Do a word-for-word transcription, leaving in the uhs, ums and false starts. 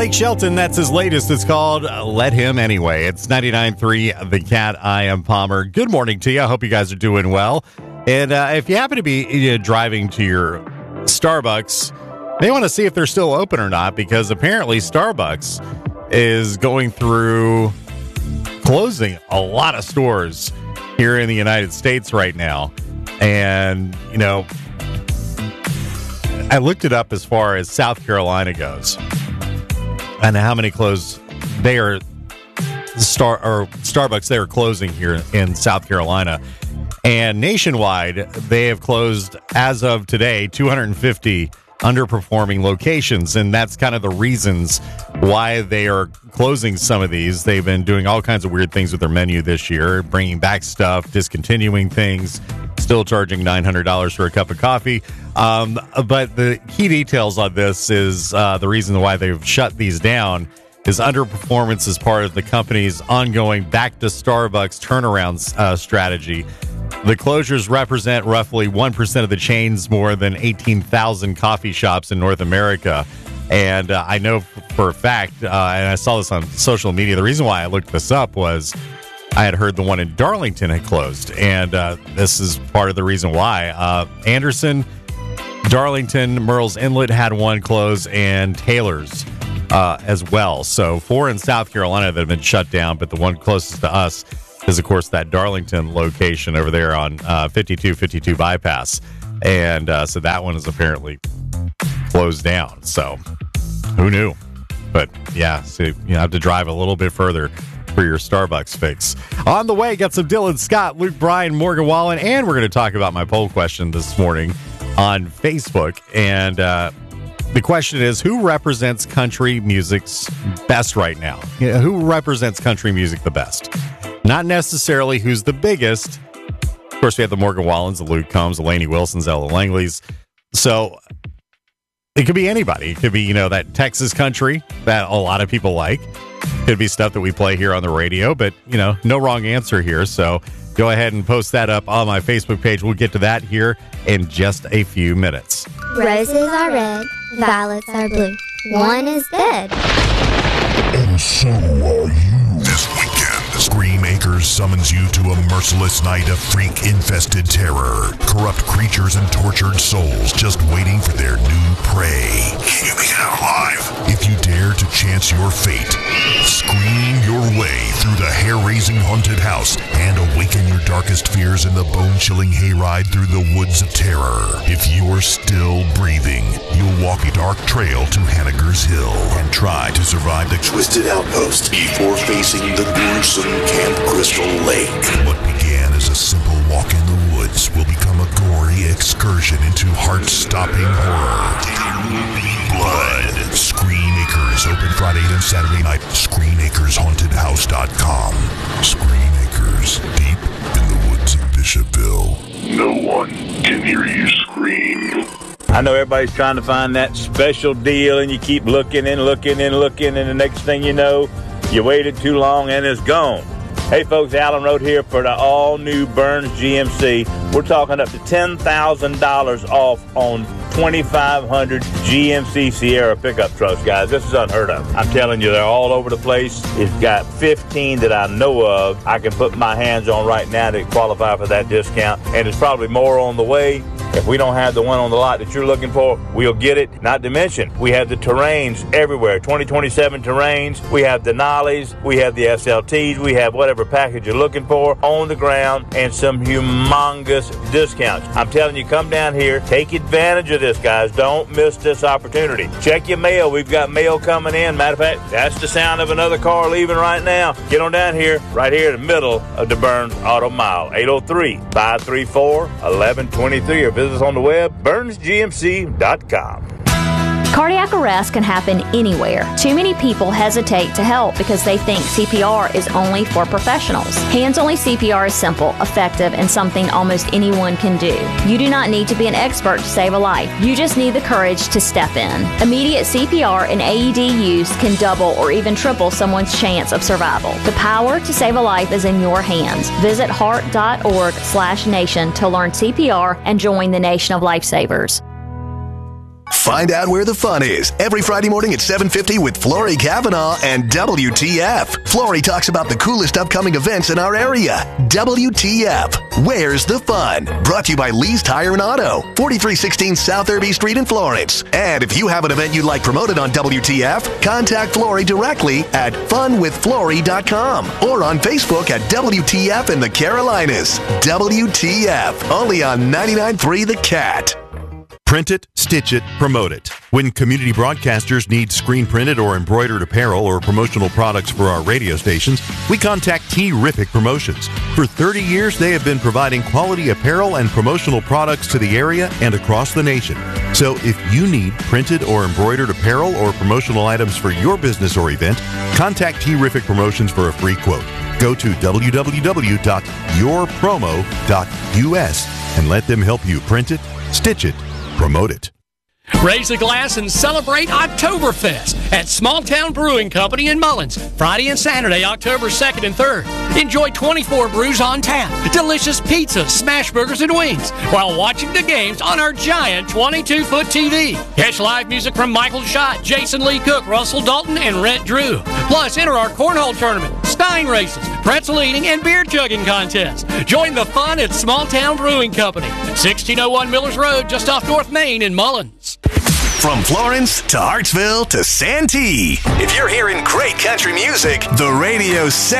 Blake Shelton, that's his latest. It's called Let Him Anyway. It's ninety-nine point three The Cat. I am Palmer. Good morning to you. I hope you guys are doing well. And uh, if you happen to be you know, driving to your Starbucks, they want to see if they're still open or not, because apparently Starbucks is going through closing a lot of stores here in the United States right now. And, you know, I looked it up as far as South Carolina goes and how many close they are star or Starbucks they are closing here in South Carolina. And nationwide, they have closed as of today two hundred fifty underperforming locations, and that's kind of the reasons why they are closing some of these. They've been doing all kinds of weird things with their menu this year, bringing back stuff, discontinuing things, still charging nine hundred dollars for a cup of coffee. Um, but the key details on this is uh, the reason why they've shut these down is underperformance as part of the company's ongoing back to Starbucks turnaround uh, strategy. The closures represent roughly one percent of the chain's more than eighteen thousand coffee shops in North America. And uh, I know for a fact, uh, and I saw this on social media, the reason why I looked this up was I had heard the one in Darlington had closed. And uh, this is part of the reason why. Uh, Anderson, Darlington, Murrells Inlet had one close, and Taylor's uh, as well. So four in South Carolina that have been shut down, but the one closest to us is, of course, that Darlington location over there on uh, fifty-two fifty-two bypass. And uh, so that one is apparently closed down. So who knew? But yeah, so you have to drive a little bit further for your Starbucks fix. On the way, got some Dylan Scott, Luke Bryan, Morgan Wallen, and we're going to talk about my poll question this morning on Facebook. And uh, the question is, who represents country music's best right now? You know, who represents country music the best? Not necessarily who's the biggest. Of course, we have the Morgan Wallens, the Luke Combs, the Lainey Wilsons, Ella Langley's. So it could be anybody. It could be, you know, that Texas country that a lot of people like. Could be stuff that we play here on the radio, but, you know, no wrong answer here. So go ahead and post that up on my Facebook page. We'll get to that here in just a few minutes. Roses are red, violets are blue. One is dead. And so are you. This weekend, Scream Acres summons you to a merciless night of freak-infested terror. Corrupt creatures and tortured souls just waiting for their new prey. Can you make it out alive? If you dare to chance your fate, scream your way through the hair-raising haunted house and awaken your darkest fears in the bone-chilling hayride through the woods of terror. If you're still breathing, you'll walk a dark trail to Hanniger's Hill and try to survive the twisted outpost before facing the gruesome Camp Crystal Lake. What began as a simple walk in the woods will become a gory excursion into heart-stopping horror. There will be blood. Scream Acres, open Friday and Saturday night. screen acres haunted house dot com. Scream Acres, deep in the woods of Bishopville. No one can hear you scream. I know everybody's trying to find that special deal, and you keep looking and looking and looking, and the next thing you know, you waited too long and it's gone. Hey folks, Allen Road here for the all-new Burns G M C. We're talking up to ten thousand dollars off on twenty-five hundred G M C Sierra pickup trucks, guys. This is unheard of. I'm telling you, they're all over the place. It's got fifteen that I know of I can put my hands on right now to qualify for that discount, and there's probably more on the way. If we don't have the one on the lot that you're looking for, we'll get it. Not to mention, we have the Terrains everywhere. twenty twenty-seven Terrains. We have the Denali's. We have the S L Ts. We have whatever package you're looking for on the ground, and some humongous discounts. I'm telling you, come down here. Take advantage of this, guys. Don't miss this opportunity. Check your mail. We've got mail coming in. Matter of fact, that's the sound of another car leaving right now. Get on down here, right here in the middle of the Burns Auto Mile. eight oh three, five three four, one one two three, or visit us on the web, burns G M C dot com. Cardiac arrest can happen anywhere. Too many people hesitate to help because they think C P R is only for professionals. Hands-only C P R is simple, effective, and something almost anyone can do. You do not need to be an expert to save a life. You just need the courage to step in. Immediate C P R and A E D use can double or even triple someone's chance of survival. The power to save a life is in your hands. Visit heart.org slash nation to learn C P R and join the Nation of Lifesavers. Find out where the fun is every Friday morning at seven fifty with Flory Kavanaugh and W T F. Flory talks about the coolest upcoming events in our area. W T F. Where's the fun? Brought to you by Lee's Tire and Auto, forty-three sixteen South Irby Street in Florence. And if you have an event you'd like promoted on W T F, contact Flory directly at fun with flory dot com or on Facebook at W T F in the Carolinas. W T F, only on ninety-nine point three The Cat. Print it, stitch it, promote it. When community broadcasters need screen printed or embroidered apparel or promotional products for our radio stations, we contact T-Riffic Promotions. For thirty years, they have been providing quality apparel and promotional products to the area and across the nation. So if you need printed or embroidered apparel or promotional items for your business or event, contact T-Riffic Promotions for a free quote. Go to w w w dot your promo dot u s and let them help you print it, stitch it, promote it. Raise a glass and celebrate Oktoberfest at Small Town Brewing Company in Mullins, Friday and Saturday, October second and third. Enjoy twenty-four brews on tap, delicious pizzas, smash burgers, and wings while watching the games on our giant twenty-two foot T V. Catch live music from Michael Schott, Jason Lee Cook, Russell Dalton, and Rhett Drew. Plus, enter our cornhole tournament, stein races, pretzel eating, and beer chugging contests. Join the fun at Small Town Brewing Company, sixteen oh one Millers Road, just off North Main in Mullins. From Florence to Hartsville to Santee, if you're hearing great country music, the radio